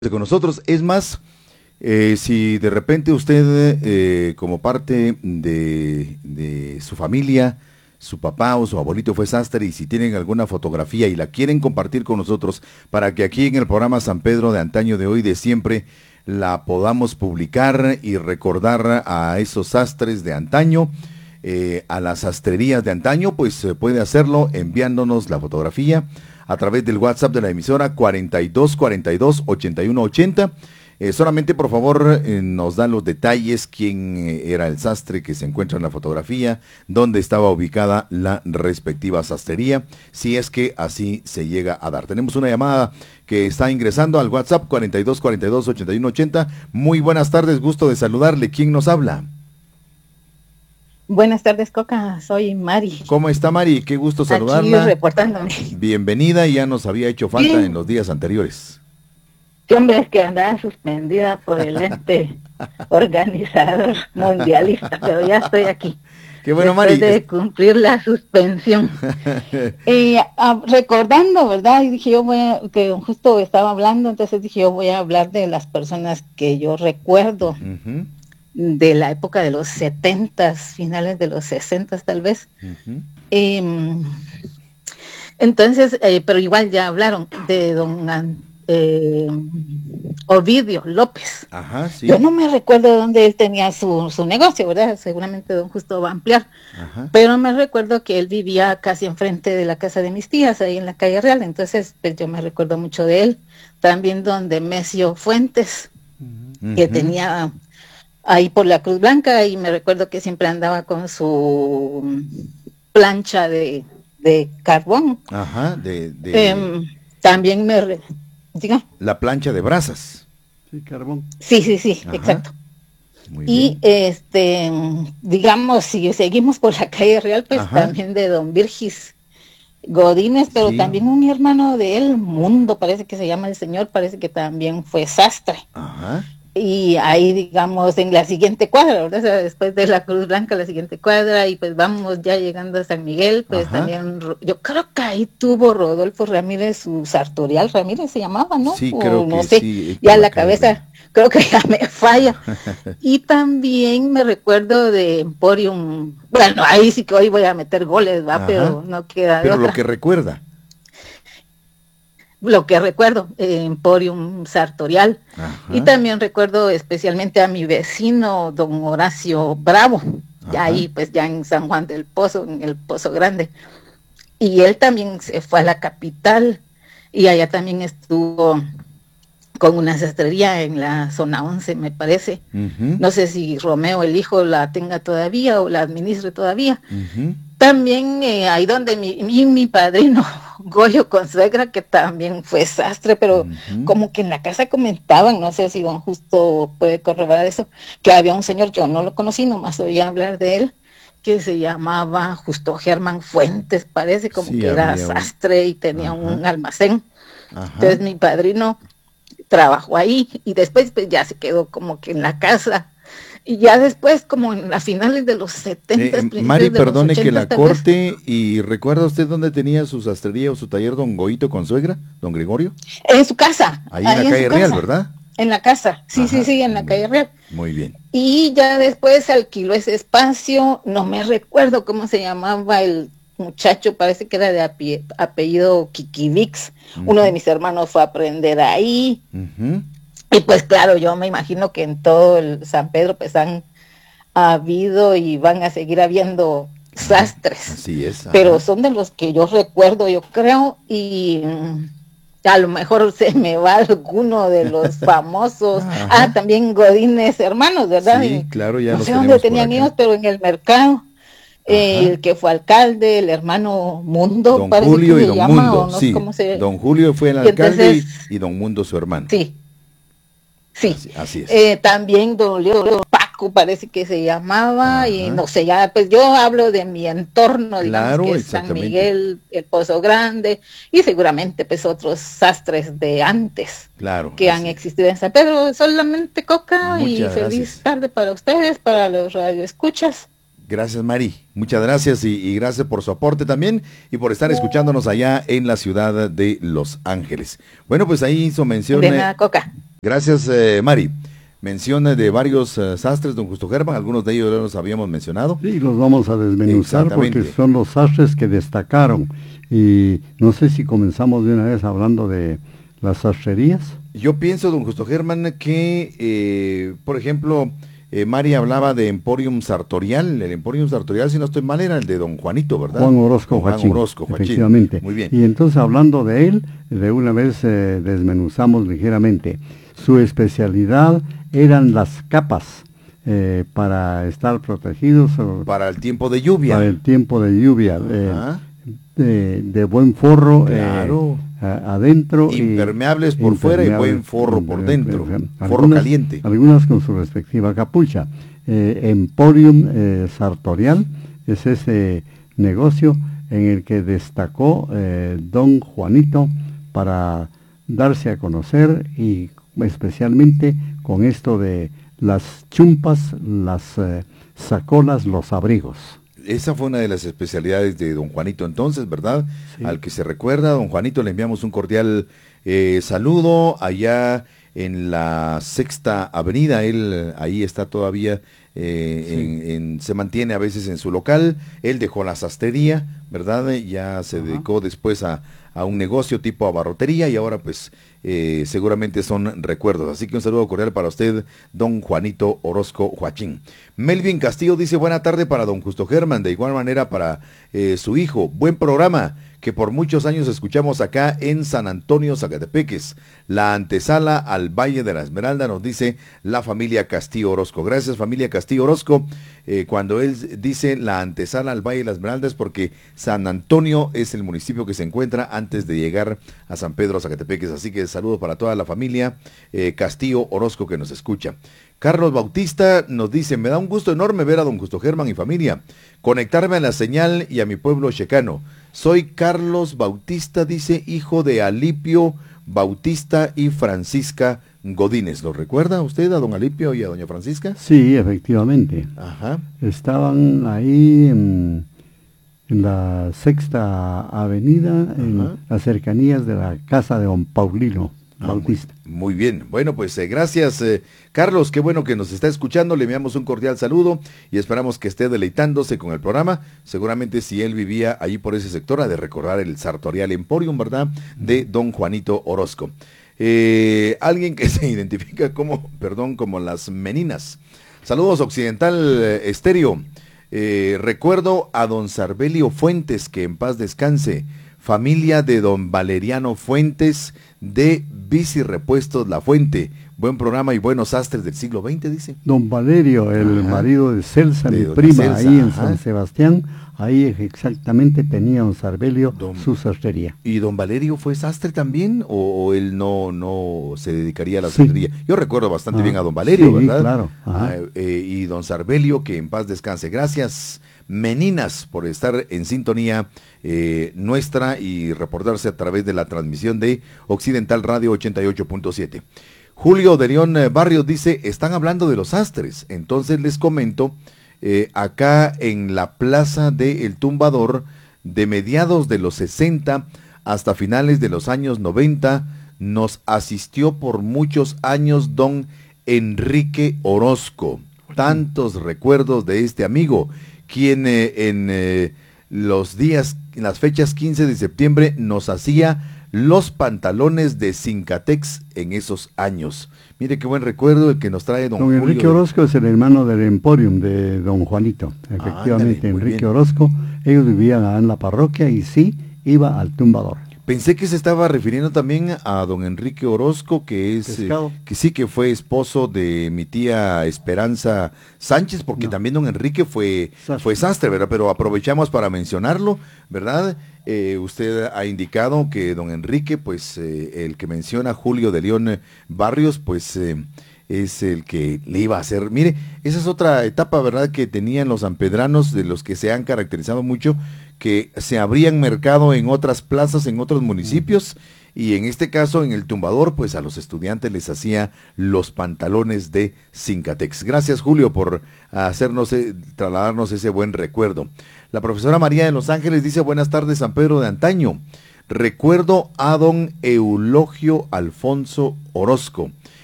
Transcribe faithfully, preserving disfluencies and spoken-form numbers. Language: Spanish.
con nosotros. Es más, eh, si de repente usted, eh, como parte de, de su familia, su papá o su abuelito fue sastre, y si tienen alguna fotografía y la quieren compartir con nosotros para que aquí en el programa San Pedro de Antaño, de hoy, de siempre, la podamos publicar y recordar a esos sastres de antaño, eh, a las sastrerías de antaño, pues eh, puede hacerlo enviándonos la fotografía a través del WhatsApp de la emisora cuarenta y dos cuarenta y dos ochenta y uno ochenta. Eh, solamente, por favor, eh, nos dan los detalles, quién eh, era el sastre que se encuentra en la fotografía, dónde estaba ubicada la respectiva sastrería, si es que así se llega a dar. Tenemos una llamada que está ingresando al WhatsApp cuarenta y dos cuarenta y dos ochenta y uno ochenta. Muy buenas tardes, gusto de saludarle. ¿Quién nos habla? Buenas tardes, Coca, soy Mari. ¿Cómo está, Mari? Qué gusto saludarla. Aquí reportándome. Bienvenida, ya nos había hecho falta Bien. en los días anteriores. Sí, hombre, es que andaba suspendida por el ente organizador mundialista, pero ya estoy aquí. Qué bueno, después Mari. de cumplir la suspensión. y ah, recordando, ¿verdad? Y dije yo voy a, que justo estaba hablando, entonces dije yo voy a hablar de las personas que yo recuerdo. Uh-huh. De la época de los setentas, finales de los sesentas tal vez. Uh-huh. eh, entonces, eh, pero igual ya hablaron de don eh, Ovidio López. Ajá, sí. Yo no me recuerdo dónde él tenía su, su negocio, ¿verdad? Seguramente don Justo va a ampliar. Ajá. Pero me recuerdo que él vivía casi enfrente de la casa de mis tías, ahí en la calle Real. Entonces, pues yo me recuerdo mucho de él. También don Demesio Fuentes, uh-huh. que tenía ahí por la Cruz Blanca, y me recuerdo que siempre andaba con su plancha de, de carbón. Ajá, de... de... Eh, también me... Re... ¿Diga? La plancha de brasas. Sí, carbón. Sí, sí, sí, ajá. Exacto. Muy y, bien. este, digamos, si seguimos por la calle Real, pues ajá. También de don Virgis Godínez, pero sí. También un hermano de él, Mundo, parece que se llama el señor, parece que también fue sastre. Ajá. Y ahí, digamos, en la siguiente cuadra, ¿verdad? O sea, después de la Cruz Blanca, la siguiente cuadra, y pues vamos ya llegando a San Miguel, pues ajá. También, yo creo que ahí tuvo Rodolfo Ramírez su sartorial, Ramírez se llamaba, ¿no? Sí, o, creo no que sé, sí. Ya la cabeza, creo que ya me falla. Y también me recuerdo de Emporium, bueno, ahí sí que hoy voy a meter goles, ¿va? Ajá. Pero no queda de Pero otra. Lo que recuerda. Lo que recuerdo, eh, Emporium Sartorial. Ajá. Y también recuerdo especialmente a mi vecino, don Horacio Bravo, ya ahí pues ya en San Juan del Pozo, en el Pozo Grande. Y él también se fue a la capital, y allá también estuvo con una sastrería en la zona once, me parece. Uh-huh. No sé si Romeo, el hijo, la tenga todavía o la administre todavía. Uh-huh. También eh, ahí donde mi, mi, mi padrino Goyo Consuegra, que también fue sastre, pero uh-huh. Como que en la casa comentaban, no sé si don Justo puede corroborar eso, que había un señor, yo no lo conocí, nomás oía hablar de él, que se llamaba Justo Germán Fuentes, parece, como sí, que era sastre y tenía uh-huh. un almacén. Uh-huh. Entonces mi padrino trabajó ahí y después pues ya se quedó como que en la casa. Y ya después, como en las finales de los setenta, eh, Mari, perdone que la corte, ¿y recuerda usted dónde tenía su sastrería o su taller don Goito Consuegra, don Gregorio? En su casa. Ahí, ahí en la calle Real, casa. ¿Verdad? En la casa, sí, ajá, sí, sí, en la calle Real. Muy bien. Y ya después alquiló ese espacio, no me recuerdo cómo se llamaba el muchacho, parece que era de ape- apellido Kikivix, uh-huh. Uno de mis hermanos fue a aprender ahí. Uh-huh. Y pues claro, yo me imagino que en todo el San Pedro pues han habido y van a seguir habiendo sastres. Así es. Ajá. Pero son de los que yo recuerdo, yo creo, y a lo mejor se me va alguno de los famosos. Ah, también Godínez hermanos, ¿verdad? Sí, claro, ya no sé dónde tenían hijos, pero en el mercado. Eh, el que fue alcalde, el hermano Mundo, don Julio que y se don llama, Mundo, no sí. sé cómo se... Don Julio fue el y alcalde entonces, y, y don Mundo su hermano. Sí. Sí, así, así es. Eh, también don Leo Paco parece que se llamaba. Ajá. Y no sé, ya pues yo hablo de mi entorno, digamos, claro, que es San Miguel, el Pozo Grande, y seguramente pues otros sastres de antes, claro, que han existido en San Pedro. Solamente Coca. Muchas y feliz gracias. Tarde para ustedes, para los radioescuchas. Gracias, Mari. Muchas gracias y, y gracias por su aporte también y por estar escuchándonos allá en la ciudad de Los Ángeles. Bueno, pues ahí hizo mención... De nada, Coca. Gracias, eh, Mari. Menciona de varios uh, sastres, don Justo Germán, algunos de ellos ya los habíamos mencionado. Sí, los vamos a desmenuzar porque son los sastres que destacaron. Y no sé si comenzamos de una vez hablando de las sastrerías. Yo pienso, don Justo Germán, que, eh, por ejemplo, eh, Mari hablaba de Emporium Sartorial. El Emporium Sartorial, si no estoy mal, era el de don Juanito, ¿verdad? Juan Orozco Juan Joachín, Orozco Joachín. Efectivamente. Muy bien. Y entonces, hablando de él, de una vez eh, desmenuzamos ligeramente. Su especialidad eran las capas eh, para estar protegidos. O, para el tiempo de lluvia. Para el tiempo de lluvia. Eh, de, de buen forro. Claro. Eh, a, adentro. Impermeables por fuera y buen forro por dentro. Algunas, forro caliente. Algunas con su respectiva capucha. Eh, Emporium eh, Sartorial es ese negocio en el que destacó eh, don Juanito para darse a conocer y especialmente con esto de las chumpas, las eh, sacolas, los abrigos. Esa fue una de las especialidades de don Juanito entonces, ¿verdad? Sí. Al que se recuerda, don Juanito, le enviamos un cordial eh, saludo allá en la Sexta Avenida. Él ahí está todavía, eh, sí. en, en, se mantiene a veces en su local. Él dejó la sastrería, ¿verdad? Ya se Ajá. dedicó después a, a un negocio tipo abarrotería y ahora pues eh, seguramente son recuerdos. Así que un saludo cordial para usted, don Juanito Orozco Joachín. Melvin Castillo dice buena tarde para don Justo Germán, de igual manera para eh, su hijo. Buen programa que por muchos años escuchamos acá en San Antonio, Zacatepeques. La antesala al Valle de la Esmeralda, nos dice la familia Castillo Orozco. Gracias, familia Castillo Orozco. Eh, cuando él dice la antesala al Valle de la Esmeralda es porque San Antonio es el municipio que se encuentra antes de llegar a San Pedro, Zacatepeques. Así que saludos para toda la familia eh, Castillo Orozco que nos escucha. Carlos Bautista nos dice, me da un gusto enorme ver a don Justo Germán y familia, conectarme a la señal y a mi pueblo checano. Soy Carlos Bautista, dice, hijo de Alipio Bautista y Francisca Godínez. ¿Lo recuerda usted a don Alipio y a doña Francisca? Sí, efectivamente. Ajá. Estaban ahí en, en la Sexta Avenida, Ajá. en las cercanías de la casa de don Paulino Bautista. Ah, muy, muy bien. Bueno, pues eh, gracias, eh, Carlos. Qué bueno que nos está escuchando. Le enviamos un cordial saludo y esperamos que esté deleitándose con el programa. Seguramente si él vivía allí por ese sector, ha de recordar el Sartorial Emporium, ¿verdad? De don Juanito Orozco. Eh, alguien que se identifica como, perdón, como las Meninas. Saludos, Occidental eh, Estéreo. Eh, recuerdo a don Sarbelio Fuentes, que en paz descanse. Familia de don Valeriano Fuentes de Bicirepuestos La Fuente. Buen programa y buenos sastres del siglo veinte, dice. Don Valerio, el Ajá. marido de Celsa, de mi prima, Celsa, ahí en Ajá. San Sebastián, ahí exactamente tenía don Sarbelio don, su sastrería. ¿Y don Valerio fue sastre también o, o él no no se dedicaría a la sí. sastrería? Yo recuerdo bastante Ajá. bien a don Valerio, sí, ¿verdad? Claro. Ah, eh, y don Sarbelio, que en paz descanse. Gracias, Meninas, por estar en sintonía eh, nuestra y reportarse a través de la transmisión de Occidental Radio ochenta y ocho punto siete. Julio de León Barrios dice, están hablando de los sastres, entonces les comento, eh, acá en la plaza de El Tumbador, de mediados de los sesenta hasta finales de los años noventa, nos asistió por muchos años don Enrique Orozco. Tantos recuerdos de este amigo, quien eh, en eh, los días, en las fechas quince de septiembre nos hacía los pantalones de Cincatex en esos años. Mire qué buen recuerdo el que nos trae don, don Julio. Enrique Orozco es el hermano del Emporium de don Juanito. Efectivamente, ah, Enrique Orozco, ellos vivían en la parroquia y sí, iba al Tumbador. Pensé que se estaba refiriendo también a don Enrique Orozco, que es eh, que sí que fue esposo de mi tía Esperanza Sánchez, porque no. también don Enrique fue sastre. fue sastre, ¿verdad? Pero aprovechamos para mencionarlo, ¿verdad? Eh, usted ha indicado que don Enrique, pues eh, el que menciona Julio de León Barrios, pues eh, es el que le iba a hacer. Mire, esa es otra etapa, ¿verdad?, que tenían los sanpedranos, de los que se han caracterizado mucho, que se abrían mercado en otras plazas, en otros municipios, y en este caso, en el Tumbador, pues a los estudiantes les hacía los pantalones de Cincatex. Gracias, Julio, por hacernos, eh, trasladarnos ese buen recuerdo. La profesora María de Los Ángeles dice, buenas tardes, San Pedro de antaño. Recuerdo a don Eulogio Alfonso Orozco,